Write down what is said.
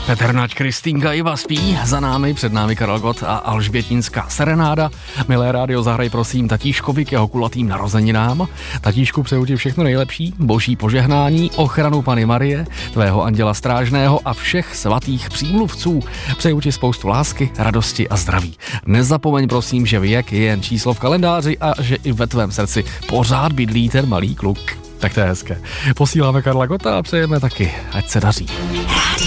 Petr Nať, Kristýnka Iva spí, za námi, před námi Karel Gott a Alžbětinská serenáda. Milé rádio, zahraj prosím tatíškovi k jeho kulatým narozeninám. Tatíšku, přeju ti všechno nejlepší, boží požehnání, ochranu Panny Marie, tvého anděla strážného a všech svatých přímluvců. Přeju ti spoustu lásky, radosti a zdraví. Nezapomeň prosím, že věk je jen číslo v kalendáři a že i ve tvém srdci pořád bydlí ten malý kluk. Tak to je hezké. Posíláme Karla Gotta a přejeme taky, ať se daří.